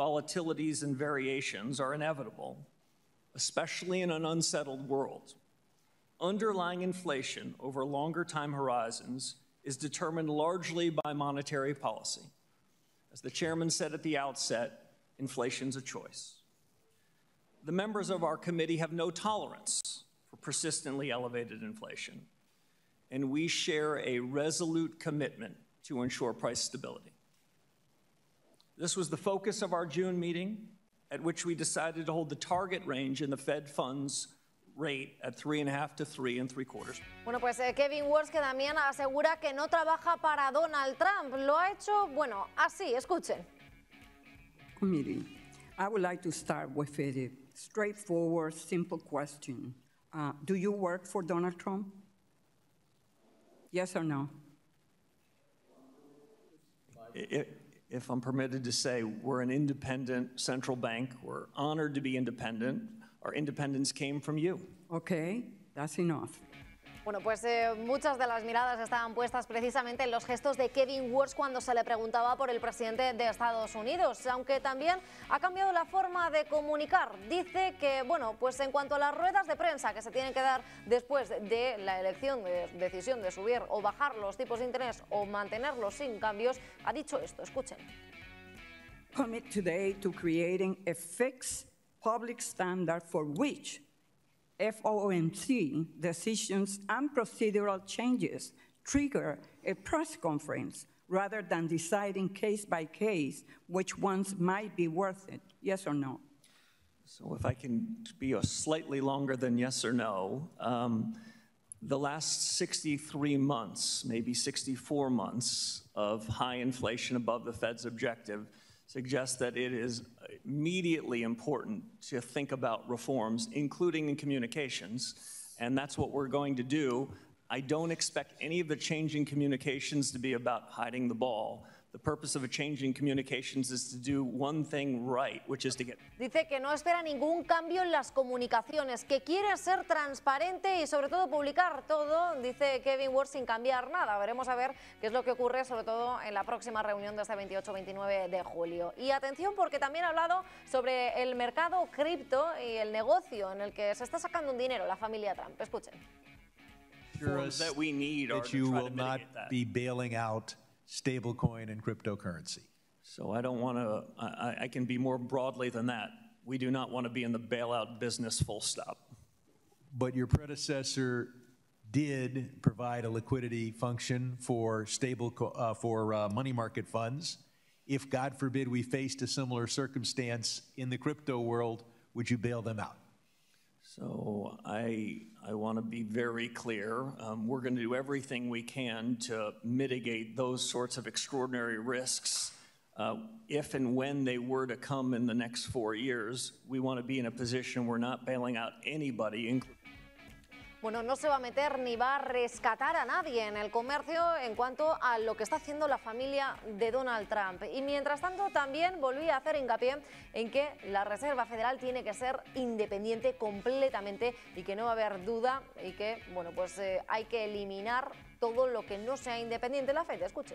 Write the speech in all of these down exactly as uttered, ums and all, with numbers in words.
volatilities and variations are inevitable, especially in an unsettled world. Underlying inflation over longer time horizons is determined largely by monetary policy. As the chairman said at the outset, inflation's a choice. The members of our committee have no tolerance for persistently elevated inflation, and we share a resolute commitment to ensure price stability. This was the focus of our June meeting, at which we decided to hold the target range in the Fed funds rate at three and a half to three and three quarters. Bueno, pues eh, Kevin Warsh, que también asegura que no trabaja para Donald Trump. Lo ha hecho, bueno, así, escuchen. Committee, I would like to start with a straightforward, simple question. Uh, do you work for Donald Trump? Yes or no? It, if I'm permitted to say, we're an independent central bank. We're honored to be independent. Our independence came from you. Okay, that's enough. Bueno, pues eh, muchas de las miradas estaban puestas precisamente en los gestos de Kevin Warsh cuando se le preguntaba por el presidente de Estados Unidos, aunque también ha cambiado la forma de comunicar. Dice que, bueno, pues en cuanto a las ruedas de prensa que se tienen que dar después de la elección, de decisión de subir o bajar los tipos de interés o mantenerlos sin cambios, ha dicho esto, escuchen. Commit today to creating a fixed public standard for which F O M C decisions and procedural changes trigger a press conference rather than deciding case by case which ones might be worth it, yes or no? So if I can be a slightly longer than yes or no, um, the last sixty-three months, maybe sixty-four months of high inflation above the Fed's objective suggests that it is immediately important to think about reforms, including in communications, and that's what we're going to do. I don't expect any of the change in communications to be about hiding the ball. The purpose of a change in communications is to do one thing right, which is to get... Dice que no espera ningún cambio en las comunicaciones, que quiere ser transparente y sobre todo publicar todo, dice Kevin Warsh, sin cambiar nada. Veremos a ver qué es lo que ocurre, sobre todo en la próxima reunión de este veintiocho veintinueve de julio. Y atención, porque también ha hablado sobre el mercado cripto y el negocio en el que se está sacando un dinero la familia Trump. Escuchen. That we need that you will not be bailing out stablecoin and cryptocurrency. So I don't want to, I, I can be more broadly than that. We do not want to be in the bailout business, full stop. But your predecessor did provide a liquidity function for stable, uh, for uh, money market funds. If, God forbid, we faced a similar circumstance in the crypto world, would you bail them out? So I, I want to be very clear. Um, we're going to do everything we can to mitigate those sorts of extraordinary risks. Uh, if and when they were to come in the next four years, we want to be in a position we're not bailing out anybody, including... Bueno, no se va a meter ni va a rescatar a nadie en el comercio en cuanto a lo que está haciendo la familia de Donald Trump. Y mientras tanto también volvía a hacer hincapié en que la Reserva Federal tiene que ser independiente completamente y que no va a haber duda y que, bueno, pues eh, hay que eliminar todo lo que no sea independiente. La Fed, escuche.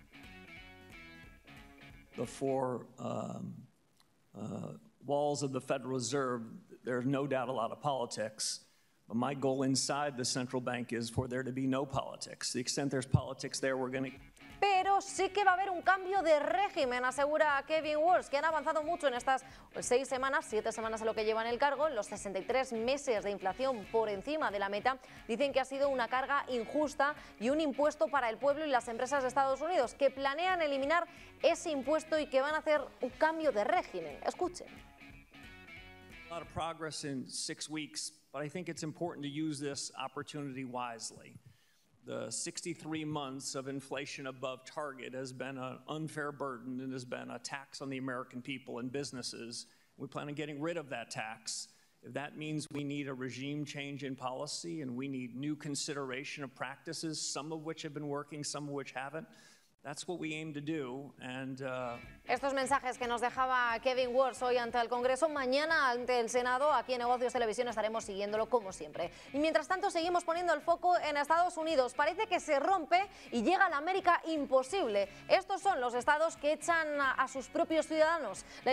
The four um, uh, walls of the Federal Reserve, there's no doubt a lot of politics. But my goal inside the central bank is for there to be no politics. To the extent there's politics there, we're going to... Pero sí que va a haber un cambio de régimen, asegura Kevin Warsh, que han avanzado mucho en estas seis semanas, siete semanas a lo que llevan el cargo, los sesenta y tres meses de inflación por encima de la meta. Dicen que ha sido una carga injusta y un impuesto para el pueblo y las empresas de Estados Unidos, que planean eliminar ese impuesto y que van a hacer un cambio de régimen. Escuchen. A lot of progress in six weeks, but I think it's important to use this opportunity wisely. The sixty-three months of inflation above target has been an unfair burden and has been a tax on the American people and businesses. We plan on getting rid of that tax. If that means we need a regime change in policy and we need new consideration of practices, some of which have been working, some of which haven't, that's what we aim to do. And, uh... Estos mensajes que nos dejaba Kevin Warsh hoy ante el Congreso, mañana ante el Senado, aquí en Negocios Televisión estaremos siguiéndolo como siempre. Y mientras tanto seguimos poniendo el foco en Estados Unidos. Parece que se rompe y llega a la América imposible. Estos son los estados que echan a, a sus propios ciudadanos. La